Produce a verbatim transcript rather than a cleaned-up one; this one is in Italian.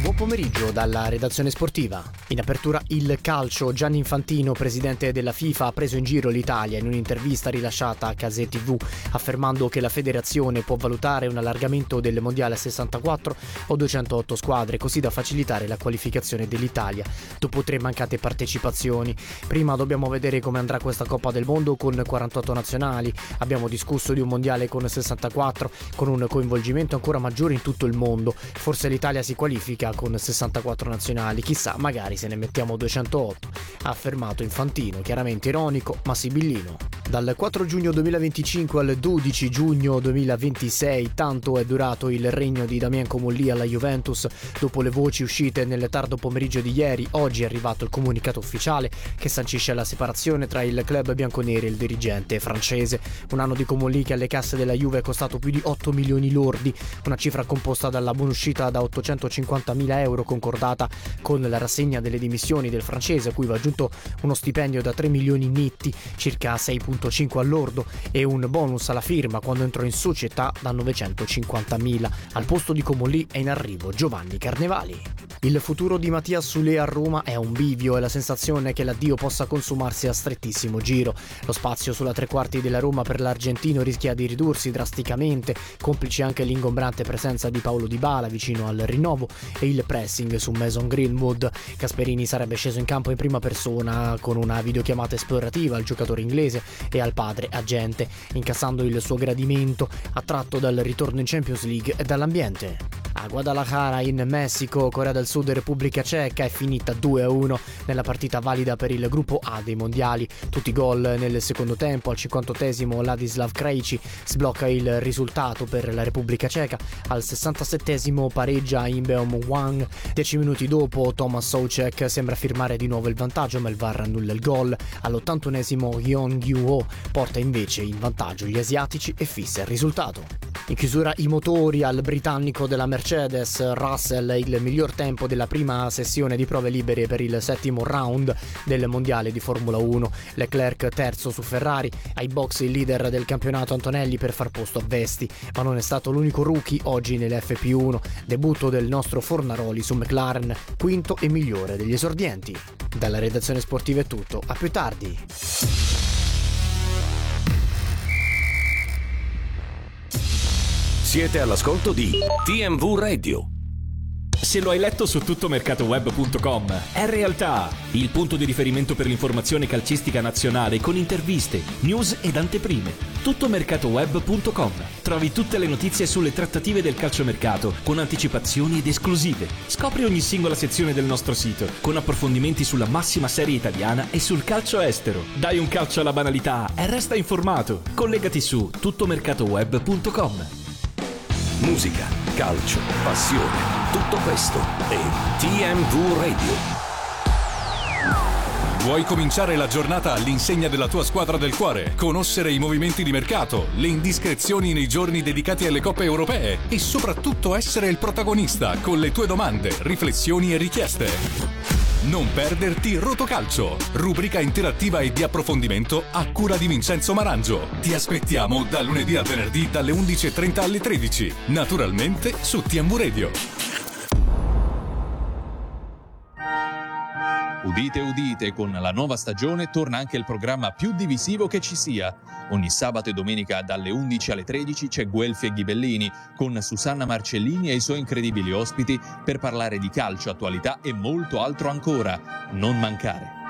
Buon pomeriggio dalla redazione sportiva. In apertura il calcio. Gianni Infantino, presidente della FIFA, ha preso in giro l'Italia in un'intervista rilasciata a Case tivù, affermando che la federazione può valutare un allargamento del mondiale a sessantaquattro o duecentootto squadre, così da facilitare la qualificazione dell'Italia dopo tre mancate partecipazioni. Prima dobbiamo vedere come andrà questa Coppa del Mondo con quarantotto nazionali. Abbiamo discusso di un mondiale con sessantaquattro, con un coinvolgimento ancora maggiore in tutto il mondo. Forse l'Italia si qualifica con sessantaquattro nazionali, chissà, magari se ne mettiamo duecentootto, ha affermato Infantino, chiaramente ironico ma sibillino. Dal quattro giugno duemilaventicinque al dodici giugno duemilaventisei, tanto è durato il regno di Damien Comolli alla Juventus. Dopo le voci uscite nel tardo pomeriggio di ieri, oggi è arrivato il comunicato ufficiale che sancisce la separazione tra il club bianconero e il dirigente francese. Un anno di Comolli che alle casse della Juve è costato più di otto milioni lordi, una cifra composta dalla buonuscita da ottocentocinquantamila euro concordata con la rassegna delle dimissioni del francese, a cui va aggiunto uno stipendio da tre milioni netti, circa sei virgola cinque all'ordo, e un bonus alla firma quando entrò in società da novecentocinquantamila. Al posto di Comolli è in arrivo Giovanni Carnevali. Il futuro di Mattias Soulé a Roma è un bivio e la sensazione è che l'addio possa consumarsi a strettissimo giro. Lo spazio sulla tre quarti della Roma per l'argentino rischia di ridursi drasticamente, complice anche l'ingombrante presenza di Paulo Dybala vicino al rinnovo e il pressing su Mason Greenwood. Gasperini sarebbe sceso in campo in prima persona con una videochiamata esplorativa al giocatore inglese e al padre agente, incassando il suo gradimento attratto dal ritorno in Champions League e dall'ambiente. A Guadalajara in Messico, Corea del Sud e Repubblica Ceca è finita due a uno nella partita valida per il gruppo A dei mondiali. Tutti gol nel secondo tempo. Al cinquantottesimo Ladislav Krejci sblocca il risultato per la Repubblica Ceca. Al sessantasettesimo pareggia Inbeom Hwang. Dieci minuti dopo Tomas Soucek sembra firmare di nuovo il vantaggio, ma il V A R annulla il gol. All'ottantunesimo Yeon Gyu-ho porta invece in vantaggio gli asiatici e fissa il risultato. In chiusura i motori. Al britannico della Mercedes Russell il miglior tempo della prima sessione di prove libere per il settimo round del mondiale di Formula uno. Leclerc terzo su Ferrari, ai box il leader del campionato Antonelli per far posto a Vesti, ma non è stato l'unico rookie oggi nell'F P uno. Debutto del nostro Fornaroli su McLaren, quinto e migliore degli esordienti. Dalla redazione sportiva è tutto, a più tardi. Siete all'ascolto di T M V Radio. Se lo hai letto su tuttomercatoweb punto com, è realtà, il punto di riferimento per l'informazione calcistica nazionale con interviste, news ed anteprime. tuttomercatoweb punto com. Trovi tutte le notizie sulle trattative del calciomercato con anticipazioni ed esclusive. Scopri ogni singola sezione del nostro sito con approfondimenti sulla massima serie italiana e sul calcio estero. Dai un calcio alla banalità e resta informato. Collegati su tuttomercatoweb punto com. Musica, calcio, passione, tutto questo è T M V Radio. Vuoi cominciare la giornata all'insegna della tua squadra del cuore? Conoscere i movimenti di mercato, le indiscrezioni nei giorni dedicati alle coppe europee e soprattutto essere il protagonista con le tue domande, riflessioni e richieste? Non perderti Rotocalcio, rubrica interattiva e di approfondimento a cura di Vincenzo Marangio. Ti aspettiamo da lunedì a venerdì dalle undici e trenta alle tredici, naturalmente su T M V Radio. Udite udite, con la nuova stagione torna anche il programma più divisivo che ci sia. Ogni sabato e domenica dalle undici alle tredici c'è Guelfi e Ghibellini con Susanna Marcellini e i suoi incredibili ospiti per parlare di calcio, attualità e molto altro ancora. Non mancare.